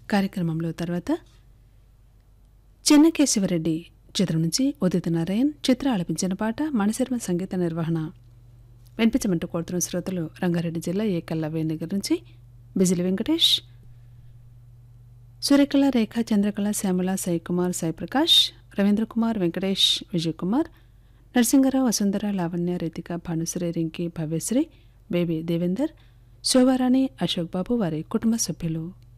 కార్యక్రమంలో తర్వాత చెన్నకేశవరెడ్డి చిత్రం నుంచి ఉదిత నారాయణ్ చిత్ర ఆలపించిన పాట మణిశర్మ సంగీత నిర్వహణ వినిపించమంటూ కోరుతున్న శ్రోతలు రంగారెడ్డి జిల్లా ఏకల్ల వేణిగర్ నుంచి బిజిలి వెంకటేష్, సూర్యకళ, రేఖ, చంద్రకళ, శ్యామల, సాయికుమార్, సాయిప్రకాష్, రవీంద్రకుమార్, వెంకటేష్, విజయ్ కుమార్, నరసింగరావు, వసుంధర, లావణ్య, రితిక, భానుశ్రీ, రింకి, భవ్యశ్రీ, బేబీ దేవేందర్, శోభారాణి, అశోక్ బాబు వారి కుటుంబ సభ్యులు.